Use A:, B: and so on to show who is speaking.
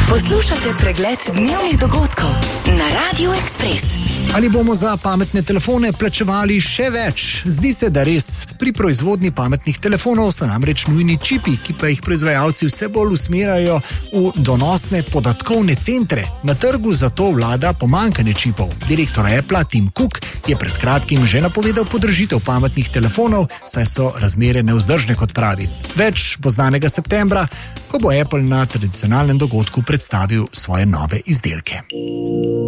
A: Poslušate pregled dnevnih dogodkov na Radio Express.
B: Ali bomo za pametne telefone plačevali še več? Zdi se, da res. Pri proizvodnji pametnih telefonov so namreč nujni čipi, ki pa jih proizvajalci vse bolj usmerjajo v donosne podatkovne centre. Na trgu zato vlada pomanjkanje čipov. Direktor Appla Tim Cook je pred kratkim že napovedal podražitev pametnih telefonov, saj so razmere nevzdržne, kot pravi. Več bo znanega septembra, ko bo Apple na tradicionalnem dogodku predstavil svoje nove izdelke.